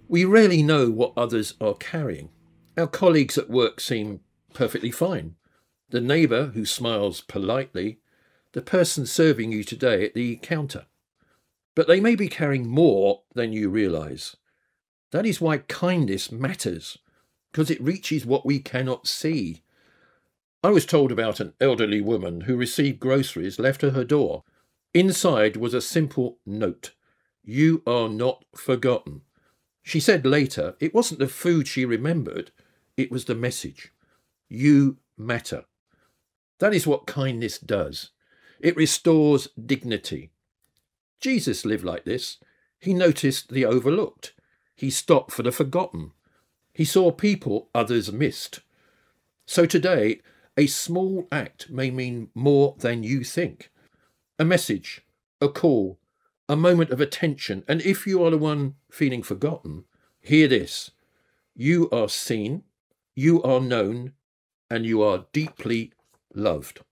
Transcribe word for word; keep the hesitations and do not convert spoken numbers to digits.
We rarely know what others are carrying. Our colleagues at work seem perfectly fine. The neighbour who smiles politely, the person serving you today at the counter. But they may be carrying more than you realise. That is why kindness matters, because it reaches what we cannot see. I was told about an elderly woman who received groceries left at her door. Inside was a simple note: "You are not forgotten." She said later it wasn't the food she remembered, it was the message: "You matter." That is what kindness does. It restores dignity. Jesus lived like this. He noticed the overlooked. He stopped for the forgotten. He saw people others missed. So today, a small act may mean more than you think. A message, a call, a moment of attention. And if you are the one feeling forgotten, hear this: you are seen, you are known, and you are deeply loved.